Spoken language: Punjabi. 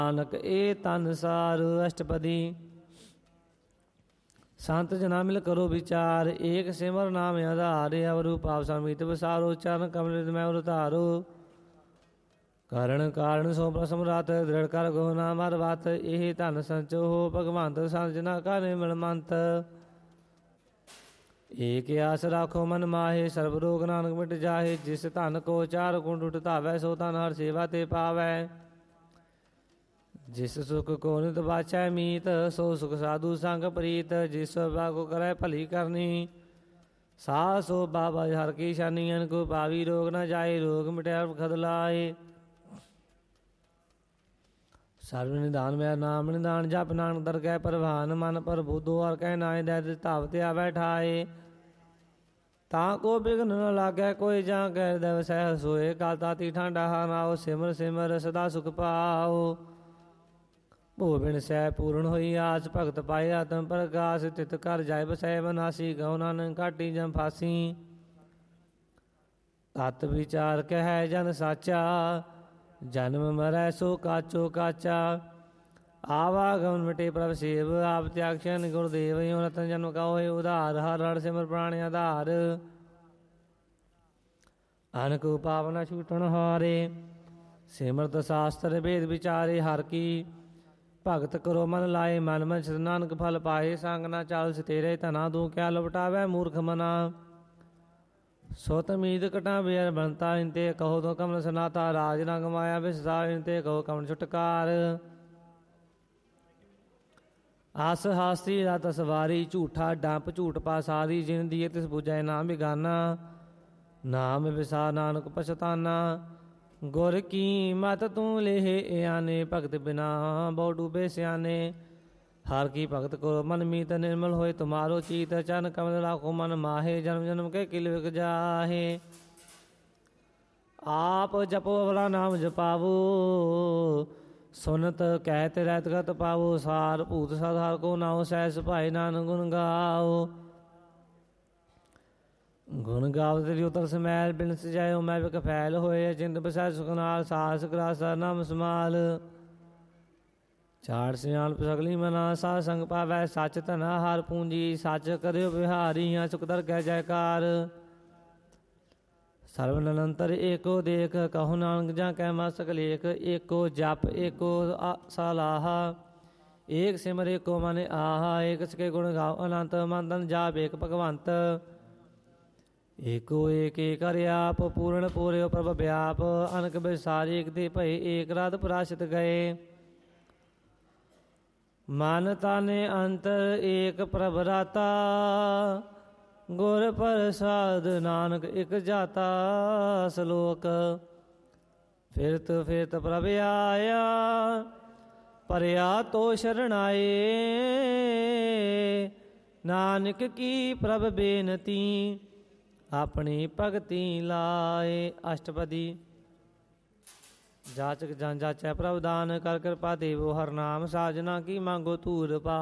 ਨਾਨਕ ਇਹ ਤਨ ਸਾਰ। ਅਸ਼ਟਪਦੀ। ਸੰਤ ਜਨਾ ਮਿਲ ਕਰੋ ਵਿਚਾਰ, ਏਕ ਸਿਮਰ ਨਾਮ ਆਧਾਰ। ਅਵਰੂ ਪਾਪ ਸਮੀਤ ਵਿਸਾਰੋ, ਚਰਨ ਕਮਲ ਮੈਂ ਉਤਾਰੋ। ਕਰਨ ਕਾਰਨ ਸੋ ਪ੍ਰਸਮ ਰਾਤ, ਦ੍ਰਿੜ ਕਰ ਗੋ ਨਾ ਮਰ ਬਾਤ। ਇਹ ਧਨ ਸੰਚੋ ਹੋ ਭਗਵੰਤ, ਸੰਤ ਜਨਾ ਕਾ ਨਿਰਮਲ ਮੰਤ। ਏਕ ਆਸ ਰਾਖੋ ਮਨ ਮਾਹੇ, ਸਰਬ ਰੋਗ ਨਾਨਕ ਮਿਟ ਜਾਹੇ। ਜਿਸ ਧਨ ਕੋ ਚਾਰ ਗੁਣ ਉਠ ਧਾਵੈ, ਸੋ ਧਨ ਹਰ ਸੇਵਾ ਤੇ ਪਾਵੈ। ਜਿਸ ਸੁਖ ਕੋ ਨਿਤ ਬਾਚੈ ਮੀਤ, ਸੋ ਸੁਖ ਸਾਧੂ ਸੰਗ ਪ੍ਰੀਤ। ਜਿਸ ਸੋਭਾ ਕੋ ਕਰੈ ਭਲੀ ਕਰਨੀ, ਸਾ ਸੋ ਬਾਬਾ ਹਰ ਕੀ ਸ਼ਾਨੀ। ਅਨ ਕੋ ਪਾਵੀ ਰੋਗ ਨ ਜਾਏ, ਰੋਗ ਮਿਟੈ ਖਦ ਲਾਏ। ਸਰਬ ਨਿਧਾਨ ਮੇਰਾ ਨਾਮ ਨਿਧਾਨ, ਜਪ ਨਾਨਕ ਦਰਗਹਿ ਪ੍ਰਵਾਨ। ਮਨ ਪ੍ਰਭੂ ਦੋ ਹਰ ਕਹਿ ਨਾਏ, ਦੈ ਧਾਵ ਤੇ ਆਵੈ ਠਾਏ। ਤਾਂ ਕੋ ਬਿਘਨ ਨ ਲਾਗੈ ਕੋਈ, ਜਾਂ ਕਹਿ ਦੈ ਸਹਿ ਸੋਏ। ਕਾਲ ਤਾਤੀ ਠਾਂਡਾ ਨਾਉ, ਸਿਮਰ ਸਿਮਰ ਸਦਾ ਸੁਖ ਪਾਓ। ਭੋ ਬਿਨ ਸਹਿ ਪੂਰਨ ਹੋਈ ਆਸ, ਭਗਤ ਪਾਏ ਆਤਮ ਪ੍ਰਗਾਸ। ਤਿਤ ਕਰ ਜਾਇ ਬਸੈ ਬਨਾਸੀ, ਕਹੋ ਨਾਨਕ ਘਾਟੀ ਜਮ ਫਾਸੀ। ਤਤ ਵਿਚਾਰ ਕਹਿ ਜਨ ਸਾਚਾ, ਜਨਮ ਮਰੈ ਸੋ ਕਾਚੋ ਕਾਚਾ। ਆਵਾਗਮਨ ਮਿਟੇ ਪ੍ਰਭ ਸੇਵ, ਆਪ ਤਿਆਗ ਛਨ ਗੁਰਦੇਵ। ਯੋ ਰਤਨ ਜਨਮ ਕਾ ਹੋਏ ਉਧਾਰ, ਹਰ ਹਰ ਸਿਮਰ ਪ੍ਰਾਣ ਆਧਾਰ। ਅਨਕ ਪਾਪ ਨ ਛੂਟਣ ਹਾਰੇ, ਸਿਮਰਤ ਸ਼ਾਸਤਰ ਵੇਦ ਵਿਚਾਰੇ। ਹਰ ਕੀ ਭਗਤ ਕਰੋ ਮਨ ਲਾਏ, ਮਨ ਮਨ ਚਿਤ ਨਾਨਕ ਫਲ ਪਾਏ। ਸੰਗ ਨਾ ਚਾਲ ਸਤੇਰੇ, ਧਨਾ ਤੂੰ ਕਿਆ ਲਵਟਾਵੈ ਮੂਰਖ ਮਨਾ। ਸੋ ਤਮੀਦ ਕਟਾ ਬੇਅਰ ਬਣਤਾ, ਇੰਤੇ ਕਹੋ ਤੋ ਕਮਲ ਸਨਾਤਾ। ਰਾਜ ਨਾ ਗਮਾਇਆ ਵਿਸਤਾਰ, ਇੰਤੇ ਕਹੋ ਕਮਲ ਛੁਟਕਾਰ। ਆਸ ਹਾਸੀ ਰਤ ਸਵਾਰੀ, ਝੂਠਾ ਡੰਪ ਝੂਠ ਪਾਸਾਰੀ। ਜਿਨ ਦੀਏ ਤਿਸ ਬੁਝੈ ਨਾ ਬਿਗਾਨਾ, ਨਾਮ ਵਿਸਾਰ ਨਾਨਕ ਪਛਤਾਨਾ। ਗੁਰ ਕੀ ਮਤ ਤੂੰ ਲੇਹ ਆਨੇ, ਭਗਤ ਬਿਨਾ ਬਹੁ ਡੂਬੇ ਸਿਆਨੇ। ਹਰ ਕੀ ਭਗਤ ਕਰੋ ਮਨ ਮੀਤ, ਨਿਰਮਲ ਹੋਏ ਤੁਮਾਰੋ ਚੀਤ। ਚਰਨ ਕਮਲ ਰਾਖੋ ਮਨ ਮਾਹੇ, ਜਨਮ ਜਨਮ ਕੇ ਕਿਲ ਵਿਕ ਜਾਹੇ। ਆਪ ਜਪੋ ਅਵਲਾ ਨਾਮ ਜਪਾਵੋ, ਸੁਨਤ ਕਹਿਤ ਰਹਿਤ ਗਤ ਪਾਵੋ। ਸਾਰ ਭੂਤ ਸਾਧਾਰ ਕੋ ਨਾਉ, ਸਹਿ ਸੁਭਾਏ ਨਾਨਕ ਗੁਣ ਗਾਓ। ਗੁਣ ਗਾਵਤ ਲਿਓ ਤਰਸ ਮੈਲ, ਬਿਨ ਸਜਾਇਓ ਮੈਂ ਵਿਕ ਫੈਲ ਹੋਏ। ਜਿੰਦ ਬਸੈ ਸੁਖ ਨਾਲ, ਸਾਸ ਗਰਾਸਾ ਨਾਮ ਸਮਾਲ। ਚਾਰ ਸਿਆਣਪ ਸਗਲੀ ਮਨਾ, ਸਾਧ ਸੰਗ ਪਾਵੈ ਸੱਚ ਧਨਾ। ਹਰ ਪੂੰਜੀ ਸੱਚ ਕਰਿਓ ਵਿਹਾਰੀ, ਸੁਖ ਦਰ ਕਹਿ ਜੈਕਾਰ। ਸਰਬ ਨਿਰੰਤਰ ਏਕੋ ਦੇਖ, ਕਹੋ ਨਾਨਕ ਜਾਂ ਕਹਿ ਮਸਤਕ ਲੇਖ। ਏਕੋ ਜਪ ਏਕੋ ਸਲਾਹਾ, ਏਕ ਸਿਮਰ ਏਕੋ ਮਨ ਆਹਾ। ਏਕ ਸਕੇ ਗੁਣ ਗਾਓ ਅਨੰਤ, ਮਨ ਤਨ ਜਾਪ ਏਕ ਭਗਵੰਤ। ਏਕੋ ਏਕ ਏਕ ਹਰਿ ਆਪ, ਪੂਰਨ ਪੂਰਿਓ ਪ੍ਰਭ ਵਿਆਪ। ਅਨਕ ਬਿਸਾਰੀ ਏਕ ਤੇ ਭਏ, ਏਕ ਰਾਤ ਪ੍ਰਾਸ਼ਿਤ ਗਏ। ਮਨ ਤਨ ਅੰਤਰ ਏਕ ਪ੍ਰਭ ਰਾਤਾ, ਗੁਰ ਪ੍ਰਸਾਦ ਨਾਨਕ ਇਕ ਜਾਤਾ। ਸਲੋਕ। ਫਿਰਤ ਫਿਰਤ ਪ੍ਰਭ ਆਇਆ, ਪਰਿਆ ਤੋ ਸ਼ਰਣਾਏ। ਨਾਨਕ ਕੀ ਪ੍ਰਭ ਬੇਨਤੀ, ਆਪਣੀ ਭਗਤੀ ਲਾਏ। ਅਸ਼ਟਪਦੀ। ਜਾਚਕ ਜਨ ਜਾਚੈ ਪ੍ਰਭ ਦਾਨ, ਕਰ ਕਿਰਪਾ ਦੇਵੋ ਹਰ ਨਾਮ। ਸਾਜਨਾ ਕੀ ਮੰਗੋ ਧੂਰ ਪਾ,